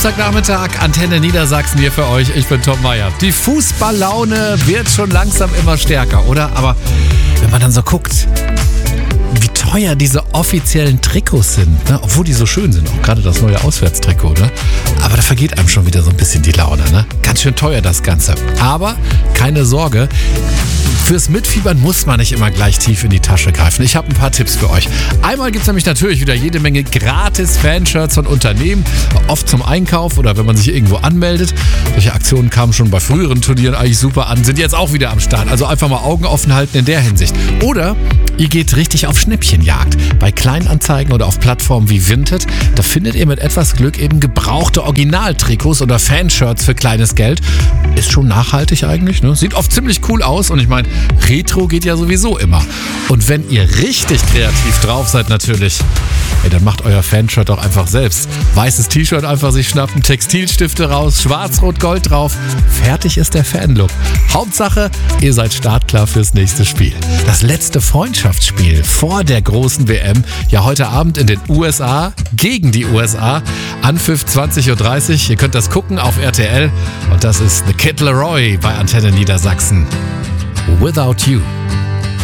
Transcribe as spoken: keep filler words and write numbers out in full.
Nachmittag, Antenne Niedersachsen hier für euch. Ich bin Tom Meyer. Die Fußballlaune wird schon langsam immer stärker, oder? Aber wenn man dann so guckt, wie teuer diese offiziellen Trikots sind, ne? Obwohl die so schön sind, auch gerade das neue Auswärtstrikot, ne? Aber da vergeht einem schon wieder so ein bisschen die Laune, ne? Ganz schön teuer das Ganze. Aber keine Sorge, fürs Mitfiebern muss man nicht immer gleich tief in die Tasche greifen. Ich habe ein paar Tipps für euch. Einmal gibt es nämlich natürlich wieder jede Menge gratis Fanshirts von Unternehmen, oft zum Einkauf oder wenn man sich irgendwo anmeldet. Solche Aktionen kamen schon bei früheren Turnieren eigentlich super an, sind jetzt auch wieder am Start. Also einfach mal Augen offen halten in der Hinsicht. Oder ihr geht richtig auf Schnäppchenjagd. Bei Kleinanzeigen oder auf Plattformen wie Vinted, da findet ihr mit etwas Glück eben gebrauchte Originaltrikots oder Fanshirts für kleines Geld. Ist schon nachhaltig eigentlich, ne? Sieht oft ziemlich cool aus und ich meine, Retro geht ja sowieso immer. Und wenn ihr richtig kreativ drauf seid natürlich, ey, dann macht euer Fanshirt doch einfach selbst. Weißes T-Shirt einfach sich schnappen, Textilstifte raus, schwarz-rot-gold drauf. Fertig ist der Fanlook. Hauptsache, ihr seid startklar fürs nächste Spiel. Das letzte Freundschaftsspiel vor der großen W M, ja heute Abend in den U S A, gegen die U S A. Anpfiff zwanzig Uhr dreißig. Ihr könnt das gucken auf R T L. Und das ist The Kid Laroi bei Antenne Niedersachsen. Without You.